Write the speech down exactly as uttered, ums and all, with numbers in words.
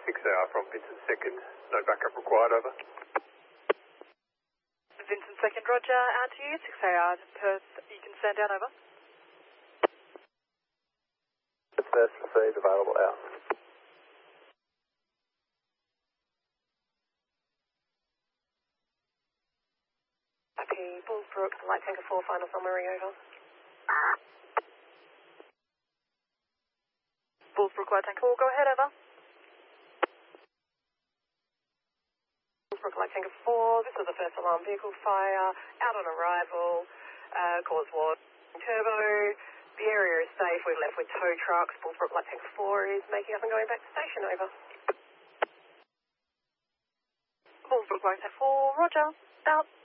six A R from Vincent second, no backup required, over. Vincent second, roger, out to you, six A R, Perth, you can stand down, over. First received, available, out. Copy, Bullsbrook, Light Tanker four, final summary, over. Bullsbrook, Light Tanker four, go ahead, over. Bullsbrook, Light Tanker four, this is the first alarm vehicle fire, out on arrival, uh, cause was turbo, the area is safe, we've left with tow trucks, Bullsbrook, Light Tanker four is making up and going back to station, over. Bullsbrook, Light Tanker four, roger, out.